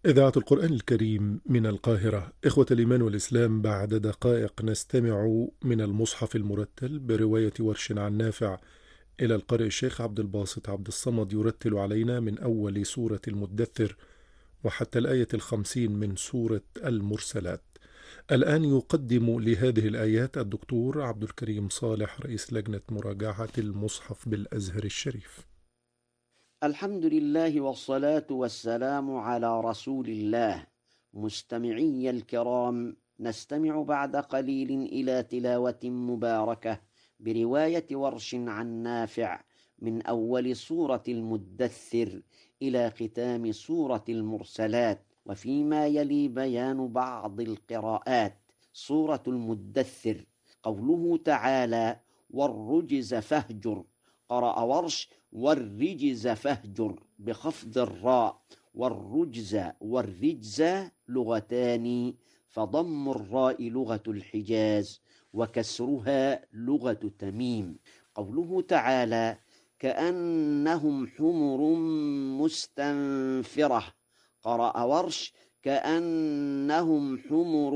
إذاعة القرآن الكريم من القاهرة. إخوة الإيمان والإسلام، بعد دقائق نستمع من المصحف المرتل برواية ورش عن نافع إلى القارئ الشيخ عبد الباسط عبد الصمد، يرتل علينا من أول سورة المدثر وحتى الآية 50 من سورة المرسلات. الآن يقدم لهذه الآيات الدكتور عبد الكريم صالح، رئيس لجنة مراجعة المصحف بالأزهر الشريف. الحمد لله والصلاة والسلام على رسول الله. مستمعي الكرام، نستمع بعد قليل إلى تلاوة مباركة برواية ورش عن نافع من أول سورة المدثر إلى ختام سورة المرسلات، وفيما يلي بيان بعض القراءات. سورة المدثر، قوله تعالى: والرجز فاهجر. قرأ ورش: والرجز فاهجر بخفض الراء، والرجز لغتان، فضم الراء لغة الحجاز وكسرها لغة تميم. قوله تعالى: كأنهم حمر مستنفرة. قرأ ورش: كأنهم حمر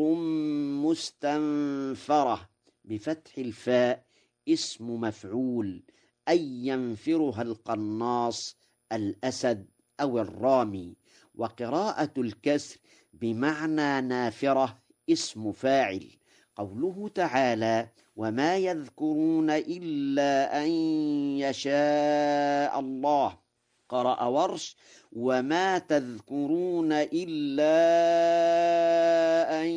مستنفرة بفتح الفاء، اسم مفعول، أي ينفرها القناص، الأسد أو الرامي. وقراءة الكسر بمعنى نافرة، اسم فاعل. قوله تعالى: وما يذكرون إلا أن يشاء الله. قرأ ورش: وما تذكرون إلا أن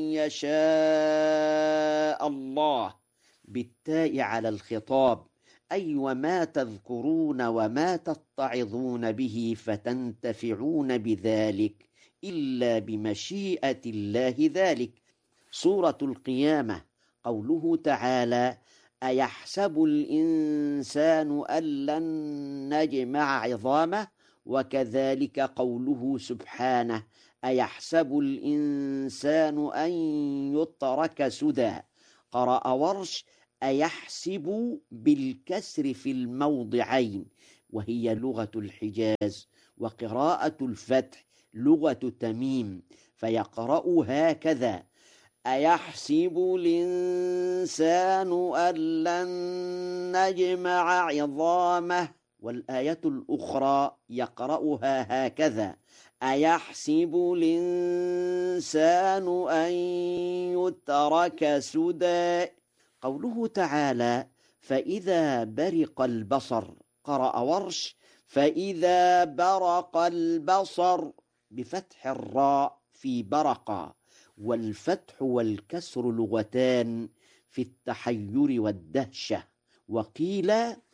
يشاء الله بالتاء على الخطاب، أي وما تذكرون وما تتعظون به فتنتفعون بذلك إلا بمشيئة الله ذلك. سورة القيامة، قوله تعالى: أيحسب الإنسان أن لن نجمع عظامه. وكذلك قوله سبحانه: أيحسب الإنسان أن يترك سدى. قرأ ورش: أيحسب بالكسر في الموضعين، وهي لغة الحجاز. وقراءة الفتح لغة تميم، فيقرأ هكذا: أيحسب الإنسان أن لن نجمع عظامه. والآية الأخرى يقرأها هكذا: أيحسب الإنسان أن يترك سدى. قوله تعالى: فإذا برق البصر. قرأ ورش: فإذا برق البصر بفتح الراء في برق، والفتح والكسر لغتان في التحير والدهشة. وقيل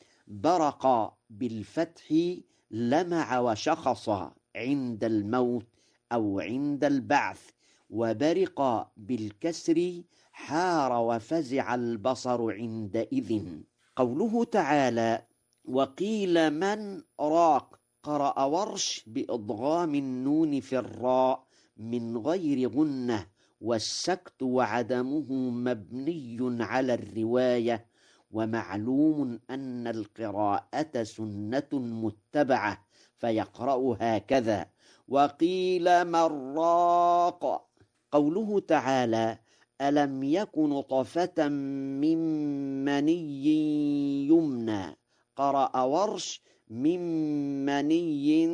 برق بالفتح لمع وشخص عند الموت أو عند البعث، وبرق بالكسر حار وفزع البصر عندئذ. قوله تعالى: وقيل من راق. قرأ ورش بإضغام النون في الراء من غير غنة، والسكت وعدمه مبني على الرواية. ومعلوم أن القراءة سنة متبعة، فيقرأ هكذا: وقيل من راق. قوله تعالى: ألم يك نطفة من مني يمنى. قرأ ورش: من مني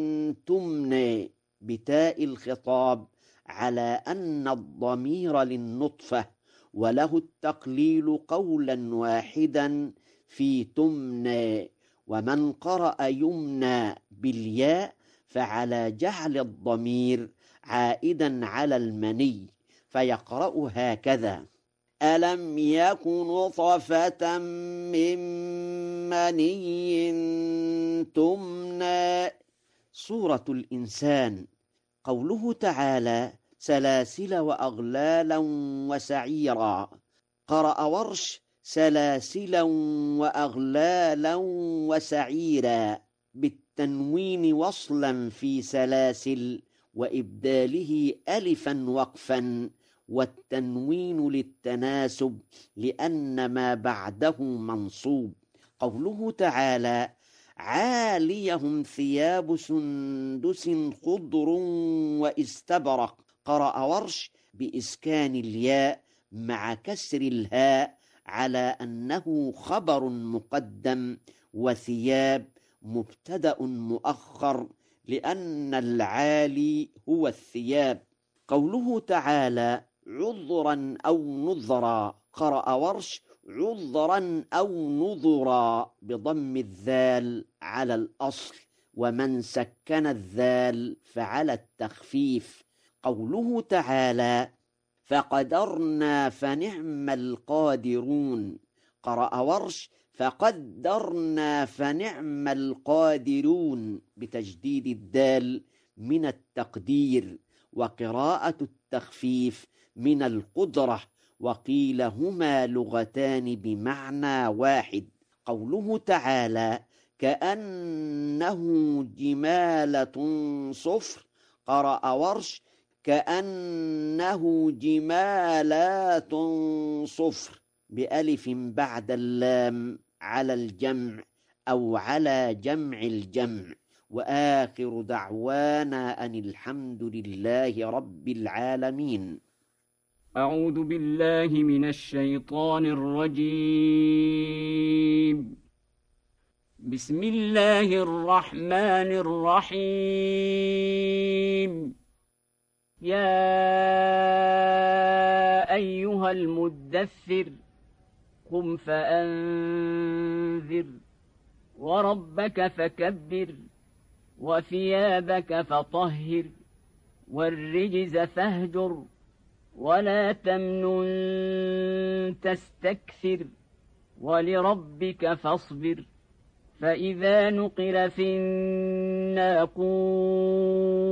تمنى بتاء الخطاب، على أن الضمير للنطفة، وله التقليل قولا واحدا في تمنى. ومن قرأ يمنى بالياء فعلى جعل الضمير عائدا على المني، فيقرأ هكذا: ألم يك نطفة من مني تمنى. سورة الإنسان، قوله تعالى: سلاسل وأغلالا وسعيرا. قرأ ورش: سلاسلا وأغلالا وسعيرا بالتنوين وصلا في سلاسل، وإبداله ألفا وقفا، والتنوين للتناسب لأن ما بعده منصوب. قوله تعالى: عاليهم ثياب سندس خضر واستبرق. قرأ ورش بإسكان الياء مع كسر الهاء على أنه خبر مقدم، وثياب مبتدأ مؤخر، لأن العالي هو الثياب. قوله تعالى عذرا أو نذرا، قرأ ورش عذرا أو نذرا بضم الذال على الأصل، ومن سكن الذال فعلى التخفيف. قوله تعالى فقدرنا فنعم القادرون، قرأ ورش فقدرنا فنعم القادرون بتجديد الدال من التقدير، وقراءة التخفيف من القدرة، وقيل هما لغتان بمعنى واحد. قوله تعالى كأنه جمالة صفر، قرأ ورش كأنه جمالات صفر بألف بعد اللام على الجمع أو على جمع الجمع. وآخر دعوانا أن الحمد لله رب العالمين. أعوذ بالله من الشيطان الرجيم. بسم الله الرحمن الرحيم. يا أيها المدثر قم فأنذر وربك فكبر وثيابك فطهر والرجز فاهجر ولا تمنن تستكثر ولربك فاصبر. فإذا نقر في الناقور